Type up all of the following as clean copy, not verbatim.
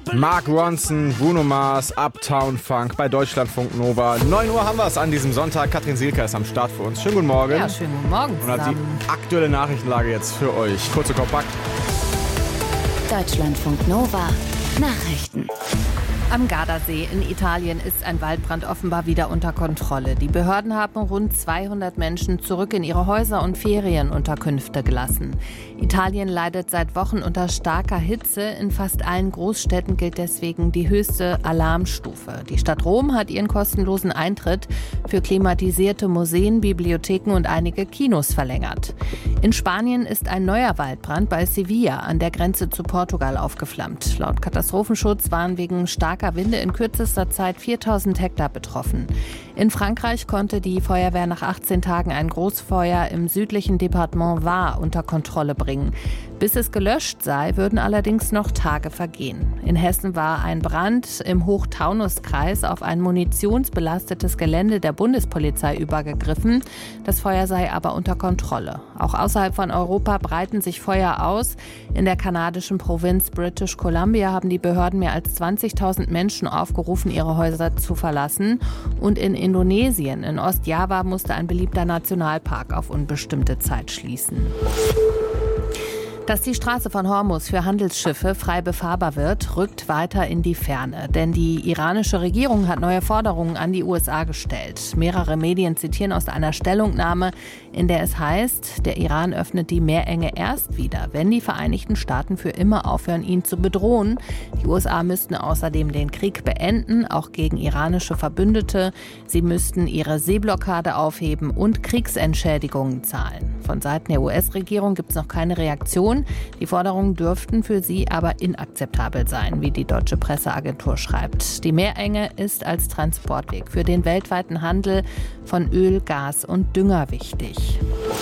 Mark Ronson, Bruno Mars, Uptown Funk bei Deutschlandfunk Nova. 9 Uhr haben wir es an diesem Sonntag. Katrin Sielker ist am Start für uns. Schönen guten Morgen. Ja, schönen guten Morgen zusammen. Und hat die aktuelle Nachrichtenlage jetzt für euch. Kurz und kompakt. Deutschlandfunk Nova. Nachrichten. Am Gardasee in Italien ist ein Waldbrand offenbar wieder unter Kontrolle. Die Behörden haben rund 200 Menschen zurück in ihre Häuser und Ferienunterkünfte gelassen. Italien leidet seit Wochen unter starker Hitze. In fast allen Großstädten gilt deswegen die höchste Alarmstufe. Die Stadt Rom hat ihren kostenlosen Eintritt für klimatisierte Museen, Bibliotheken und einige Kinos verlängert. In Spanien ist ein neuer Waldbrand bei Sevilla an der Grenze zu Portugal aufgeflammt. Laut Katastrophenschutz waren wegen starker Winde in kürzester Zeit 4000 Hektar betroffen. In Frankreich konnte die Feuerwehr nach 18 Tagen ein Großfeuer im südlichen Departement Var unter Kontrolle bringen. Bis es gelöscht sei, würden allerdings noch Tage vergehen. In Hessen war ein Brand im Hochtaunuskreis auf ein munitionsbelastetes Gelände der Bundespolizei übergegriffen. Das Feuer sei aber unter Kontrolle. Auch außerhalb von Europa breiten sich Feuer aus. In der kanadischen Provinz British Columbia haben die Behörden mehr als 20.000 Menschen aufgerufen, ihre Häuser zu verlassen. Und in Indonesien, in Ostjava, musste ein beliebter Nationalpark auf unbestimmte Zeit schließen. Dass die Straße von Hormuz für Handelsschiffe frei befahrbar wird, rückt weiter in die Ferne. Denn die iranische Regierung hat neue Forderungen an die USA gestellt. Mehrere Medien zitieren aus einer Stellungnahme, in der es heißt, der Iran öffnet die Meerenge erst wieder, wenn die Vereinigten Staaten für immer aufhören, ihn zu bedrohen. Die USA müssten außerdem den Krieg beenden, auch gegen iranische Verbündete. Sie müssten ihre Seeblockade aufheben und Kriegsentschädigungen zahlen. Von Seiten der US-Regierung gibt es noch keine Reaktion. Die Forderungen dürften für sie aber inakzeptabel sein, wie die deutsche Presseagentur schreibt. Die Meerenge ist als Transportweg für den weltweiten Handel von Öl, Gas und Dünger wichtig.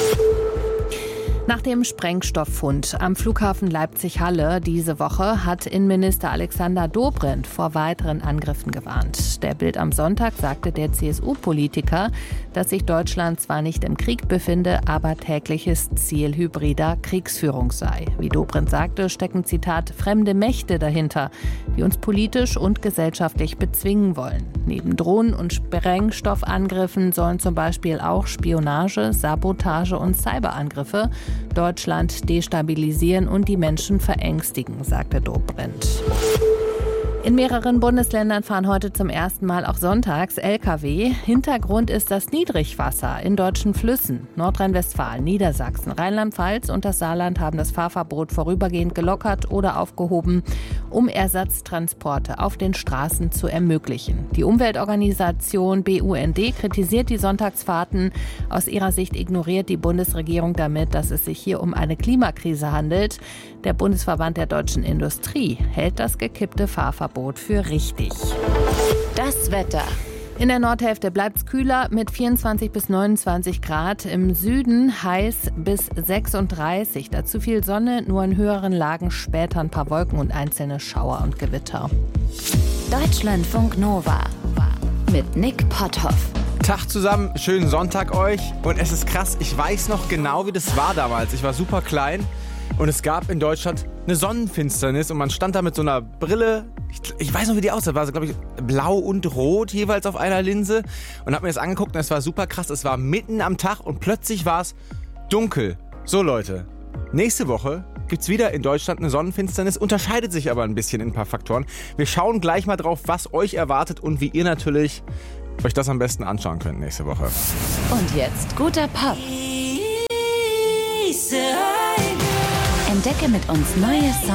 Nach dem Sprengstofffund am Flughafen Leipzig-Halle diese Woche hat Innenminister Alexander Dobrindt vor weiteren Angriffen gewarnt. Der Bild am Sonntag sagte der CSU-Politiker, dass sich Deutschland zwar nicht im Krieg befinde, aber tägliches Ziel hybrider Kriegsführung sei. Wie Dobrindt sagte, stecken, Zitat, fremde Mächte dahinter, die uns politisch und gesellschaftlich bezwingen wollen. Neben Drohnen- und Sprengstoffangriffen sollen zum Beispiel auch Spionage, Sabotage und Cyberangriffe Deutschland destabilisieren und die Menschen verängstigen, sagte Dobrindt. In mehreren Bundesländern fahren heute zum ersten Mal auch sonntags Lkw. Hintergrund ist das Niedrigwasser in deutschen Flüssen. Nordrhein-Westfalen, Niedersachsen, Rheinland-Pfalz und das Saarland haben das Fahrverbot vorübergehend gelockert oder aufgehoben, um Ersatztransporte auf den Straßen zu ermöglichen. Die Umweltorganisation BUND kritisiert die Sonntagsfahrten. Aus ihrer Sicht ignoriert die Bundesregierung damit, dass es sich hier um eine Klimakrise handelt. Der Bundesverband der deutschen Industrie hält das gekippte Fahrverbot für richtig. Das Wetter. In der Nordhälfte bleibt es kühler mit 24 bis 29 Grad. Im Süden heiß bis 36. Dazu viel Sonne, nur in höheren Lagen später ein paar Wolken und einzelne Schauer und Gewitter. Deutschlandfunk Nova mit Nick Potthoff. Tag zusammen, schönen Sonntag euch. Und es ist krass, ich weiß noch genau, wie das war damals. Ich war super klein und es gab in Deutschland eine Sonnenfinsternis und man stand da mit so einer Brille. Ich weiß noch, wie die aussah. War so, glaube ich, blau und rot jeweils auf einer Linse. Und hab mir das angeguckt und es war super krass. Es war mitten am Tag und plötzlich war es dunkel. So Leute, nächste Woche gibt's wieder in Deutschland eine Sonnenfinsternis. Unterscheidet sich aber ein bisschen in ein paar Faktoren. Wir schauen gleich mal drauf, was euch erwartet und wie ihr natürlich euch das am besten anschauen könnt nächste Woche. Und jetzt guter Pop. Entdecke mit uns neue Songs.